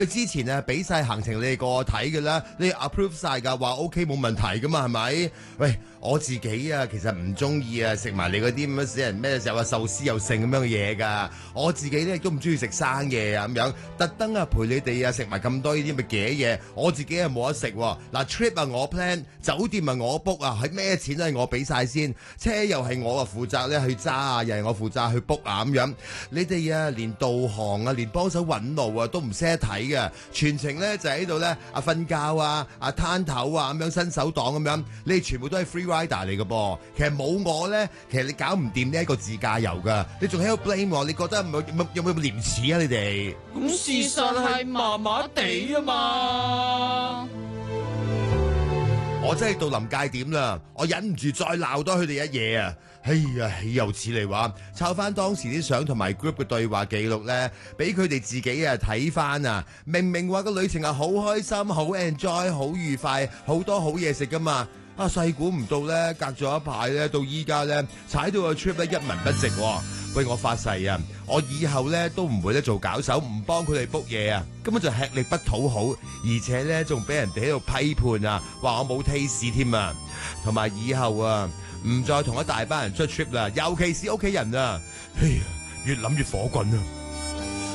之前啊，俾晒行程你哋過睇嘅啦，你 approve 晒㗎，話 OK 冇問題㗎嘛，係咪？喂，我自己啊，其實唔中意啊，食埋你嗰啲咁樣死人咩又話壽司又剩咁樣嘅嘢㗎。我自己咧都唔中意食生嘢啊，咁樣特登啊陪你哋啊食埋咁多呢啲咁嘅嘅嘢，我自己啊冇得食喎。嗱 trip 啊我 plan，酒店啊我 book 啊，係咩錢都係我俾晒先，車又係我啊負責咧去揸啊，又係我負責去 book 啊咁樣。你哋啊連導航啊，連幫手揾路啊都唔識得睇嘅，全程咧就喺度咧瞓覺啊攤頭啊咁樣伸手黨咁樣，你哋全部都係 free rider 嚟嘅噃。其實冇我咧，其實你搞唔掂呢一個自駕遊㗎，你仲喺度 blame 我，你覺得有冇廉恥啊你哋？ 咁事實係麻麻地啊嘛。 我真係到臨界點啦，我忍唔住再鬧多佢哋一嘢啊！哎呀，豈有此理話，抄翻當時啲相同埋 group 嘅對話記錄咧，俾佢哋自己啊睇翻啊！明明話個旅程係好開心、好 enjoy、好愉快、好多好嘢食噶嘛，啊細估唔到咧，隔咗一排咧，到依家咧踩到個 trip 咧一文不值喎！喂，我發誓啊，我以後咧都唔會咧做搞手，唔幫佢哋 book 嘢啊，根本就吃力不討好，而且咧仲俾人哋喺度批判啊，話我冇 taste 添啊，同埋以後啊唔再同一大班人出 trip 啦，尤其是屋企人啊，哎呀，越諗越火滾啊！